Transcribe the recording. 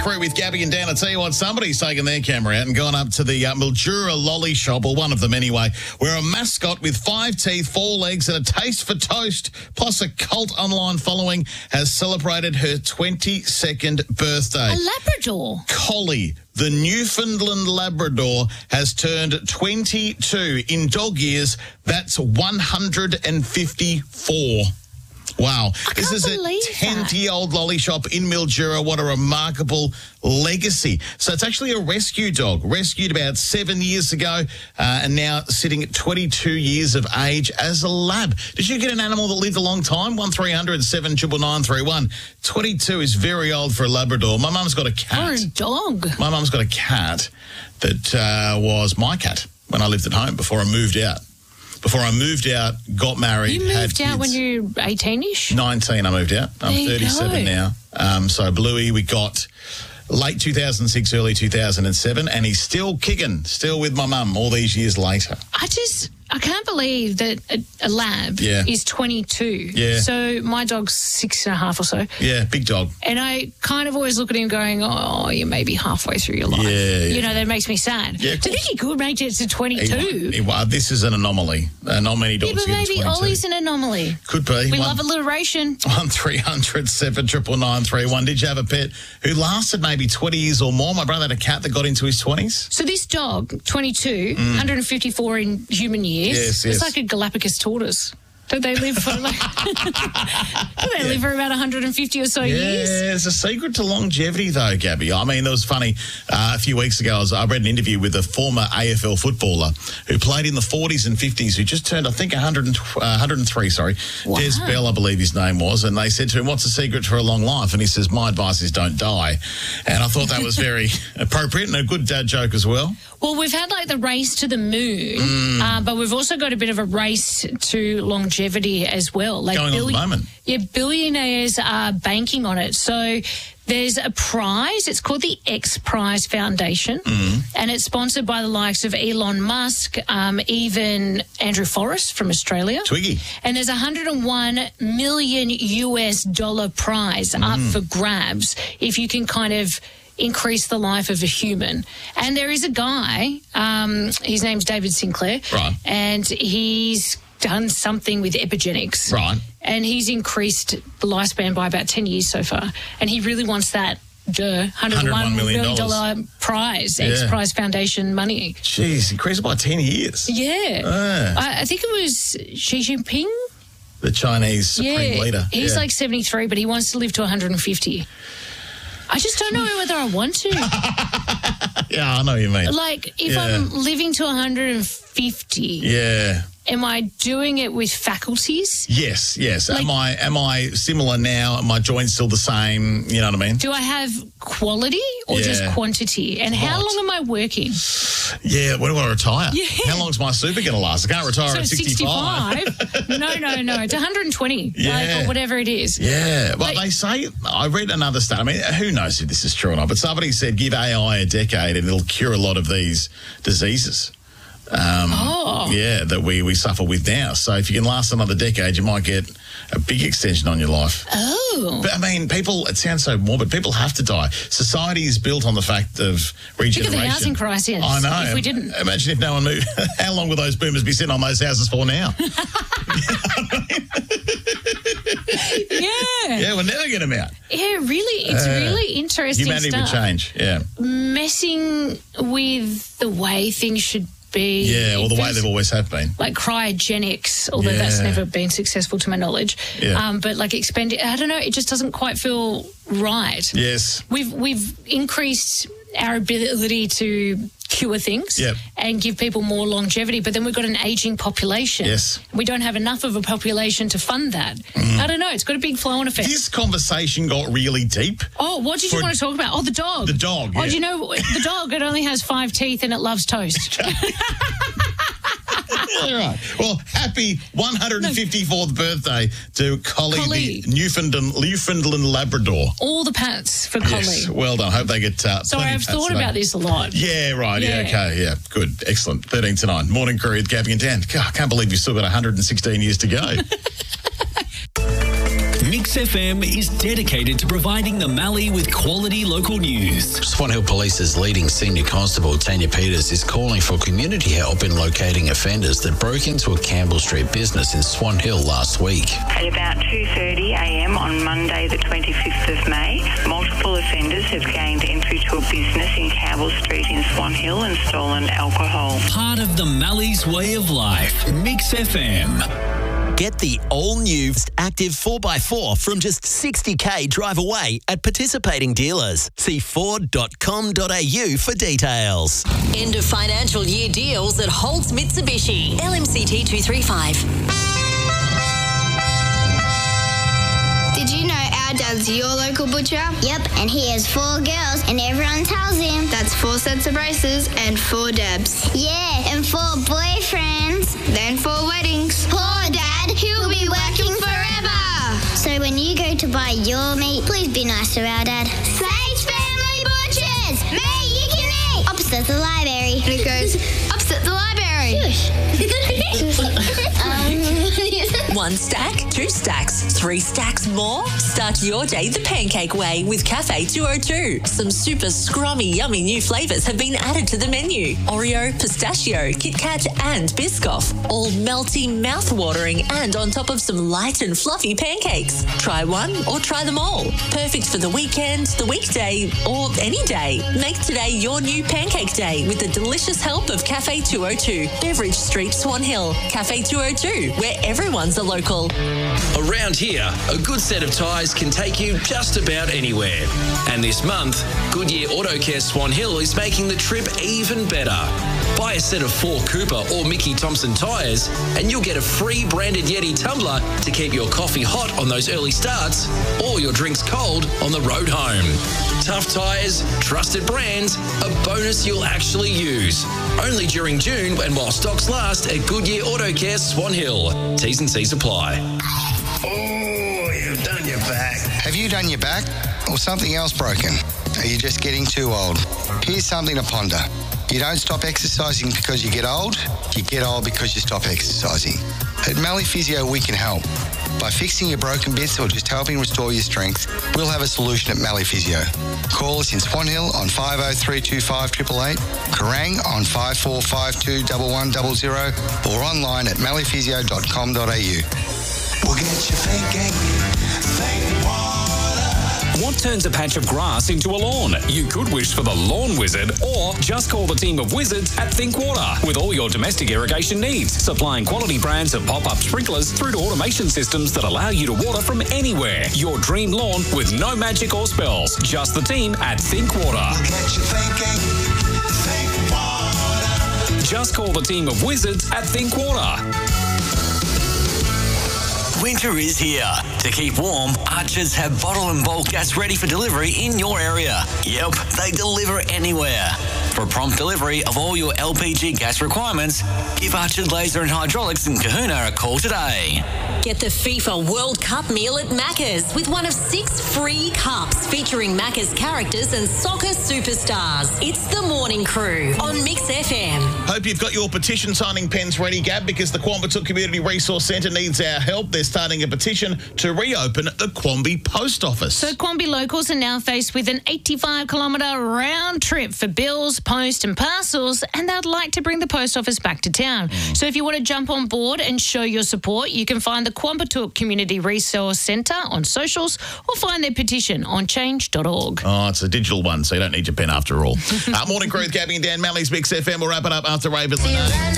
Crew with Gabby and Dan. I tell you what, somebody's taken their camera out and gone up to the Mildura Lolly Shop, or one of them anyway, where a mascot with 5 teeth, 4 legs and a taste for toast, plus a cult online following, has celebrated her 22nd birthday. A Labrador. Collie, the Newfoundland Labrador, has turned 22 in dog years. That's 154. Wow. This is a 10-year-old lolly shop in Mildura. What a remarkable legacy. So it's actually a rescue dog, rescued about 7 years ago and now sitting at 22 years of age as a lab. Did you get an animal that lived a long time? 1300 79931. 22 is very old for a Labrador. My mum's got a cat. Or a dog. My mum's got a cat that was my cat when I lived at home before I moved out. Before I moved out, got married, You had moved out kids. when you were 18-ish? 19 I moved out. I'm 37 now. So Bluey we got late 2006, early 2007, and he's still kicking, still with my mum all these years later. I can't believe that a lab is 22. Yeah. So my dog's 6.5 or so. Yeah, big dog. And I kind of always look at him going, oh, you may be halfway through your life. Yeah. You know, that makes me sad. Yeah, Do you think he could make it to 22? This is an anomaly. Not many dogs But get maybe 22. Ollie's an anomaly. Could be. We love alliteration. 1300 79931. Did you have a pet who lasted maybe 20 years or more? My brother had a cat that got into his 20s. So this dog, 22, 154 in human years. Yes. It's like a Galapagos tortoise. Don't they live for live for about 150 or so years? Yeah, there's a secret to longevity though, Gabby. I mean, it was funny. A few weeks ago, I read an interview with a former AFL footballer who played in the 40s and 50s, who just turned, I think, 103, sorry. Wow. Des Bell, I believe his name was. And they said to him, what's the secret for a long life? And he says, my advice is don't die. And I thought that was very appropriate and a good dad joke as well. Well, we've had like the race to the moon, but we've also got a bit of a race to longevity as well. Like Going on at the moment. Yeah, billionaires are banking on it. So there's a prize. It's called the X Prize Foundation, and it's sponsored by the likes of Elon Musk, even Andrew Forrest from Australia. Twiggy. And there's $101 million US prize up for grabs if you can kind of increase the life of a human. And there is a guy, his name's David Sinclair, right, and he's done something with epigenetics. Right. And he's increased the lifespan by about 10 years so far. And he really wants that $101 million prize, X Prize Foundation money. Jeez, increased by 10 years. Yeah. I think it was Xi Jinping. The Chinese supreme leader. He's like 73, but he wants to live to 150. I just don't know whether I want to. Yeah, I know what you mean. Like, if I'm living to 150, am I doing it with faculties? Yes. Like, am I similar now? Are my joints still the same? You know what I mean? Do I have quality or just quantity? And how long am I working? Yeah, when do I retire? Yeah. How long's my super going to last? I can't retire at 65. No. It's 120, or whatever it is. Yeah, but they say, I read another stat. I mean, who knows if this is true or not, but somebody said give AI a decade and it'll cure a lot of these diseases. That we suffer with now. So if you can last another decade, you might get a big extension on your life. Oh. But I mean, it sounds so morbid, people have to die. Society is built on the fact of regeneration. Think of the housing crisis. I know. If we didn't. Imagine if no one moved. How long will those boomers be sitting on those houses for now? Yeah, we'll never get them out. Yeah, really, it's really interesting humanity stuff. Would change, Messing with the way things should be. Yeah, or the way they've always have been. Like cryogenics, although that's never been successful to my knowledge. Yeah. But like I don't know, it just doesn't quite feel right. Yes. We've increased our ability to cure things and give people more longevity, but then we've got an aging population. Yes. We don't have enough of a population to fund that. I don't know, it's got a big flow-on effect. This conversation got really deep. Oh, what did you want to talk about? Oh, the dog. The dog, Oh, do you know, the dog, it only has 5 teeth and it loves toast. All right. Well, happy 154th birthday to Collie, the Newfoundland Labrador. All the pats for Collie. Yes, well done. Hope they get Sorry, I've thought about this a lot. Yeah, right. Yeah, okay. Yeah, good. Excellent. 13 to 9. Morning Crew with Gabby and Dan. God, I can't believe you've still got 116 years to go. Mix Mix FM is dedicated to providing the Mallee with quality local news. Swan Hill Police's leading senior constable, Tanya Peters, is calling for community help in locating offenders that broke into a Campbell Street business in Swan Hill last week. At about 2:30 a.m. on Monday the 25th of May, multiple offenders have gained entry to a business in Campbell Street in Swan Hill and stolen alcohol. Part of the Mallee's way of life. Mix FM. Get the all-new Active 4x4 from just $60,000 drive away at participating dealers. See Ford.com.au for details. End of financial year deals at Holtz Mitsubishi. LMCT 235. Did you know our dad's your local butcher? Yep, and he has 4 girls and everyone tells him. That's 4 sets of braces and 4 Debs. Yeah, and 4 boyfriends. Then 4 weddings. Poor Dad, he'll be working forever. So when you go to buy your meat, please be nice to our dad. Sage Family Butchers! Meat you can eat! Opposite the library. And it goes, opposite the library. Shush. 1 stack, 2 stacks, 3 stacks more? Start your day the pancake way with Cafe 202. Some super scrummy, yummy new flavours have been added to the menu. Oreo, pistachio, Kit Kat and Biscoff. All melty, mouth-watering and on top of some light and fluffy pancakes. Try one or try them all. Perfect for the weekend, the weekday or any day. Make today your new pancake day with the delicious help of Cafe 202. Beveridge Street, Swan Hill. Cafe 202, where everyone's a local. Around here, a good set of tyres can take you just about anywhere. And this month, Goodyear Auto Care Swan Hill is making the trip even better. Buy a set of 4 Cooper or Mickey Thompson tyres and you'll get a free branded Yeti tumbler to keep your coffee hot on those early starts or your drinks cold on the road home. Tough tyres, trusted brands, a bonus you'll actually use. Only during June and while stocks last at Goodyear Auto Care Swan Hill. T's and C's apply. Oh, you've done your back. Have you done your back or something else broken? Are you just getting too old? Here's something to ponder. You don't stop exercising because you get old because you stop exercising. At Mallee Physio, we can help. By fixing your broken bits or just helping restore your strength, we'll have a solution at Mallee Physio. Call us in Swan Hill on 50325 888, Kerrang on 5452 1100 or online at malleephysio.com.au. We'll get you thinking water. What turns a patch of grass into a lawn? You could wish for the Lawn Wizard or just call the team of wizards at Think Water with all your domestic irrigation needs, supplying quality brands of pop-up sprinklers through to automation systems that allow you to water from anywhere. Your dream lawn with no magic or spells. Just the team at Think Water. We'll get you thinking, Think Water. Just call the team of wizards at Think Water. Winter is here. To keep warm, Archers have bottle and bulk gas ready for delivery in your area. Yep, they deliver anywhere. For prompt delivery of all your LPG gas requirements, give Archer Laser and Hydraulics in Kahuna a call today. Get the FIFA World Cup meal at Macca's with one of 6 free cups featuring Macca's characters and soccer superstars. It's the Morning Crew on Mix FM. Hope you've got your petition signing pens ready, Gab, because the Quambatook Community Resource Centre needs our help. They're starting a petition to reopen the Quamby Post Office. So Quamby locals are now faced with an 85-kilometre round trip for bills, post and parcels, and they'd like to bring the post office back to town. So if you want to jump on board and show your support, you can find the Quambatook Community Resource Centre on socials or find their petition on change.org. Oh, it's a digital one, so you don't need your pen after all. Morning Crew with Gabby and Dan, Mallee's Mix FM. We'll wrap it up after Raven.